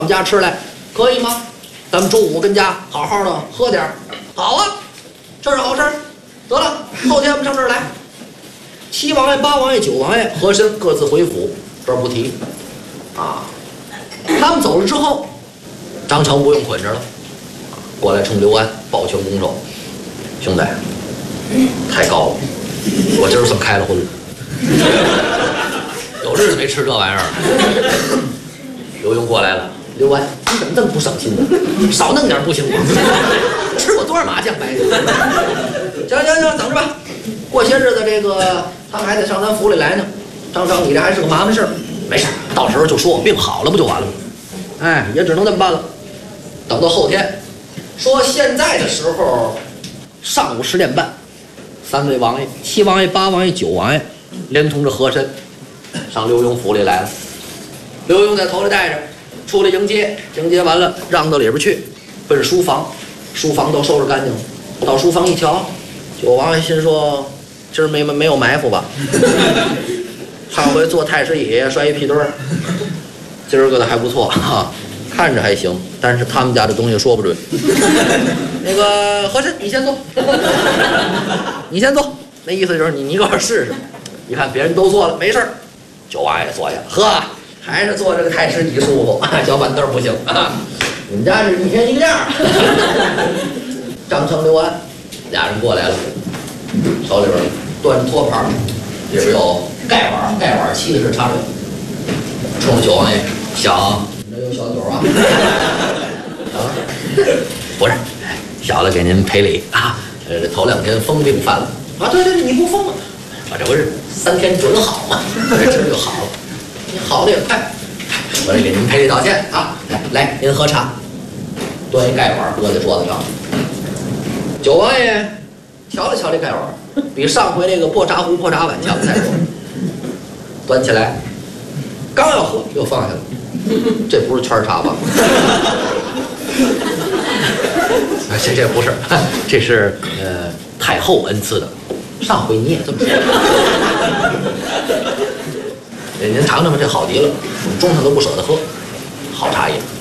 们家吃来，可以吗？咱们中午跟家好好的喝点儿。好啊，这是好事儿。得了，后天我们上这儿来。7王爷、8王爷、9王爷和珅各自回府，这儿不提。啊，他们走了之后，张成不用捆着了，过来冲刘安抱拳拱手：“兄弟，太高了，我今儿算开了荤了。有日子没吃这玩意儿。”刘墉过来了。刘安，你怎么这么不省心呢？少弄点不行吗？吃过多少麻酱白的？行，等着吧。过些日子这个他们还得上咱府里来呢。张成，你这还是个麻烦事儿。没事，到时候就说我病好了不就完了吗？哎，也只能这么办了。等到后天，说现在的时候，上午10点半，3位王爷，7王爷、8王爷、9王爷，连同着和珅，上刘墉府里来了。刘墉在头里带着。出来迎接，迎接完了，让到里边去，奔书房，书房都收拾干净了。到书房一瞧，9王爷心说：今儿没有埋伏吧？上回坐太师椅摔一屁墩儿，今儿个的还不错哈，看着还行，但是他们家的东西说不准。那个和珅，你先坐，你先坐，那意思就是你一块试试。一看别人都坐了，没事儿，9王爷坐下了，呵。还是坐这个太师椅舒服，小板凳不行啊！你们家是一天一个样。张成、刘安俩人过来了，手里边端着托盘，里边有盖碗，盖碗沏的是茶水。冲着9王爷小，你这有小酒啊？啊，不是，小的给您赔礼啊。头2天疯病犯了啊！对，你不疯了，我这不是3天准好吗？这就好了。你好的也快，我得给您赔礼道歉啊！来，您喝茶，端一盖碗搁在桌子上。9王爷瞧了瞧这盖碗，比上回那个破茶壶、破茶碗强太多。端起来，刚要喝又放下了，这不是圈茶吧？这不是，这是太后恩赐的。上回你也这么说。您尝尝吧，这好极了，我们中上都不舍得喝，好茶叶。